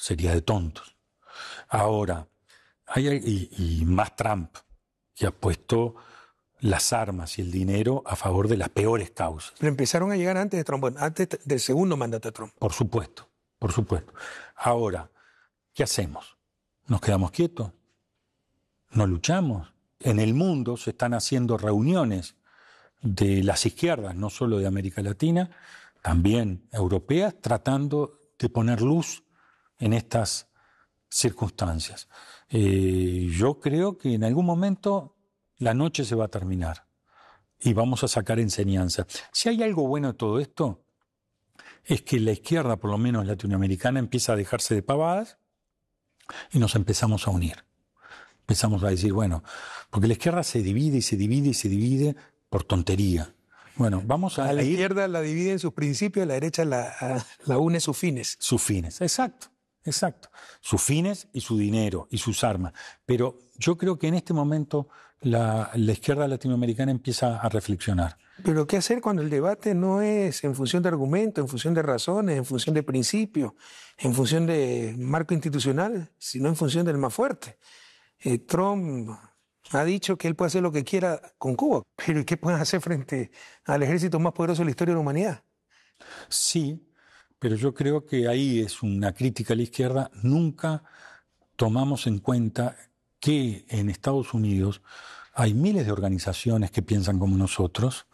sería de tontos. Ahora, y más Trump, que ha puesto las armas y el dinero a favor de las peores causas. Pero empezaron a llegar antes de Trump, bueno, antes del segundo mandato de Trump. Por supuesto, por supuesto. Ahora, ¿qué hacemos? ¿Nos quedamos quietos? ¿No luchamos? En el mundo se están haciendo reuniones de las izquierdas, no solo de América Latina, también europeas, tratando de poner luz en estas circunstancias. Yo creo que en algún momento la noche se va a terminar y vamos a sacar enseñanza. Si hay algo bueno de todo esto, es que la izquierda, por lo menos latinoamericana, empieza a dejarse de pavadas y nos empezamos a unir. Empezamos a decir, bueno, porque la izquierda se divide y se divide y se divide por tontería. Bueno, vamos a la ir... izquierda la divide en sus principios, la derecha la une sus fines. Sus fines, exacto. Exacto. Sus fines y su dinero y sus armas. Pero yo creo que en este momento la izquierda latinoamericana empieza a reflexionar. Pero ¿qué hacer cuando el debate no es en función de argumentos, en función de razones, en función de principios, en función de marco institucional, sino en función del más fuerte? Trump ha dicho que él puede hacer lo que quiera con Cuba, pero ¿qué pueden hacer frente al ejército más poderoso de la historia de la humanidad? Sí, pero yo creo que ahí es una crítica a la izquierda. Nunca tomamos en cuenta que en Estados Unidos hay miles de organizaciones que piensan como nosotros,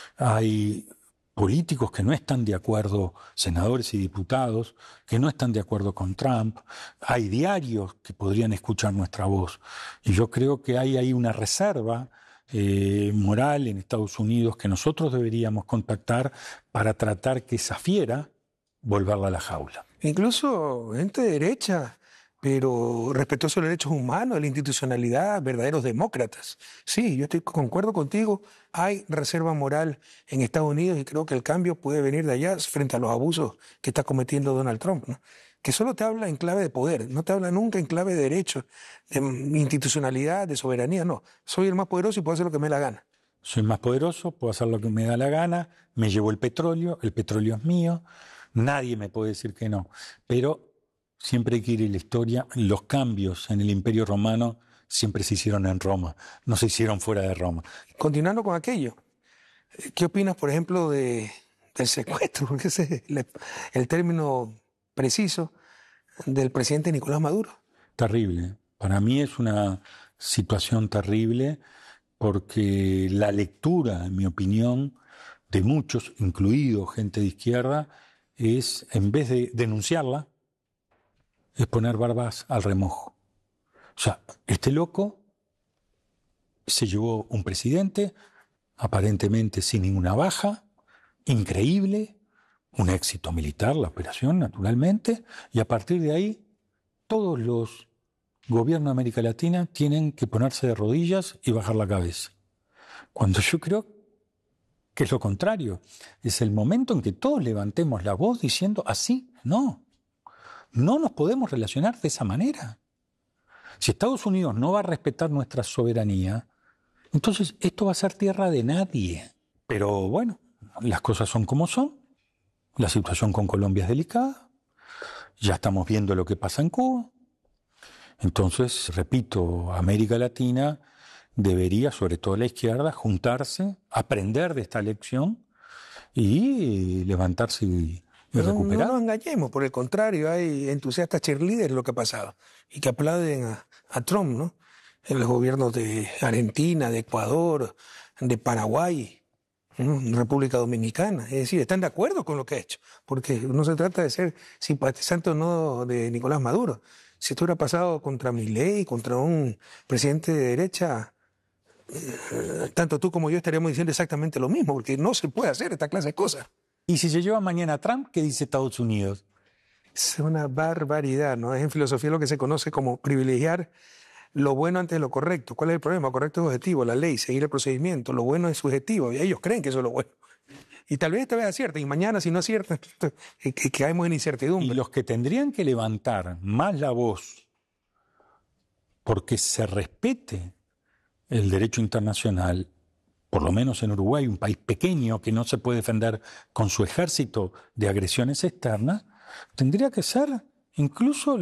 hay políticos que no están de acuerdo, senadores y diputados, que no están de acuerdo con Trump, hay diarios que podrían escuchar nuestra voz. Y yo creo que hay ahí una reserva moral en Estados Unidos que nosotros deberíamos contactar para tratar que esa fiera volverla a la jaula. Incluso gente de derecha, pero respetuoso de los derechos humanos, de la institucionalidad, verdaderos demócratas. Sí, yo concuerdo contigo, hay reserva moral en Estados Unidos y creo que el cambio puede venir de allá frente a los abusos que está cometiendo Donald Trump, ¿no? Que solo te habla en clave de poder, no te habla nunca en clave de derechos, de institucionalidad, de soberanía, no. Soy el más poderoso y puedo hacer lo que me dé la gana. Soy más poderoso, puedo hacer lo que me da la gana, me llevo el petróleo es mío, nadie me puede decir que no. Pero siempre hay que ir en la historia, los cambios en el Imperio Romano siempre se hicieron en Roma, no se hicieron fuera de Roma. Continuando con aquello, ¿qué opinas, por ejemplo, del secuestro? Porque ese es el término preciso del presidente Nicolás Maduro. Terrible. Para mí es una situación terrible porque la lectura, en mi opinión, de muchos, incluido gente de izquierda, es, en vez de denunciarla, es poner barbas al remojo. O sea, este loco se llevó un presidente, aparentemente sin ninguna baja, increíble, un éxito militar, la operación, naturalmente, y a partir de ahí, todos los gobiernos de América Latina tienen que ponerse de rodillas y bajar la cabeza. Cuando yo creo que es lo contrario, es el momento en que todos levantemos la voz diciendo así, no nos podemos relacionar de esa manera. Si Estados Unidos no va a respetar nuestra soberanía, entonces esto va a ser tierra de nadie. Pero bueno, las cosas son como son, la situación con Colombia es delicada, ya estamos viendo lo que pasa en Cuba. Entonces, repito, América Latina debería, sobre todo la izquierda, juntarse, aprender de esta lección y levantarse y recuperar. No nos engañemos, por el contrario, hay entusiastas cheerleaders en lo que ha pasado y que aplauden a Trump, ¿no? En los gobiernos de Argentina, de Ecuador, de Paraguay, ¿no? República Dominicana. Es decir, están de acuerdo con lo que ha hecho, porque no se trata de ser simpatizante o no de Nicolás Maduro. Si esto hubiera pasado contra Milei, contra un presidente de derecha, tanto tú como yo estaríamos diciendo exactamente lo mismo, porque no se puede hacer esta clase de cosas. Y si se lleva mañana a Trump, ¿qué dice Estados Unidos? Es una barbaridad, ¿no? Es en filosofía lo que se conoce como privilegiar lo bueno antes de lo correcto. ¿Cuál es el problema? Correcto es objetivo, la ley, seguir el procedimiento. Lo bueno es subjetivo y ellos creen que eso es lo bueno. Y tal vez esta vez acierten, y mañana si no aciertan, que caemos en incertidumbre. Y los que tendrían que levantar más la voz porque se respete el derecho internacional, por lo menos en Uruguay, un país pequeño que no se puede defender con su ejército de agresiones externas, tendría que ser incluso